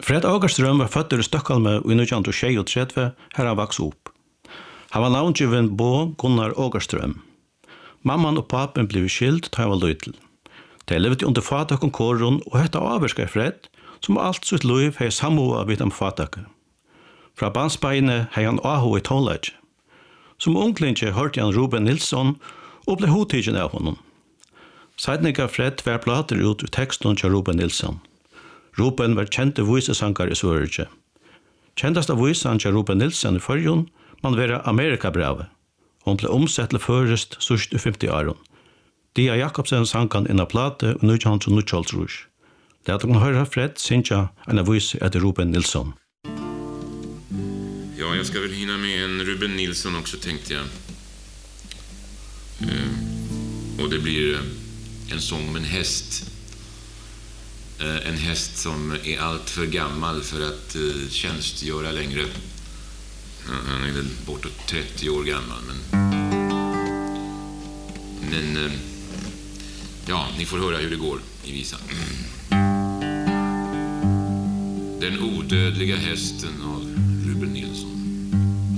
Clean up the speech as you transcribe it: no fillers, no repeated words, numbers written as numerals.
Fred Ågerström var født i Stockholm i 1933, her han vokste opp. Han var navngiven Bo Gunnar Ågerström. Mamman og papen blev skilt da han var løytel. De levde under fatak og koron, og hette avvirska Fred, som alt sitt liv hei samua vidt om fataket. Fra bandsbeine hei han aho i tonleik. Som unglinje hørte han Ruben Nilsson og ble hodtidgen av honom. Seidne gav Fred hver plater ut i teksten til Ruben Nilsson. Ruben var kjente visesanger i Sverige. Kjentast av visan til Ruben Nilsson i Førjun, man vera Amerikabrave. Hon ble omsett til førest sørst i 50 åren. Dia Jakobsen sangan inn av plate og 1990. Det kan höra Fred synja en voice etter Ruben Nilsson. Ja, jag ska väl hinna med en Ruben Nilsson också, tänkte jag. Och det blir en sång om en häst. En häst som är allt för gammal för att tjänstgöra längre. Han är väl bortåt 30 år gammal, men ja, ni får höra hur det går i visan. Den odödliga hästen av Ruben Nilsson.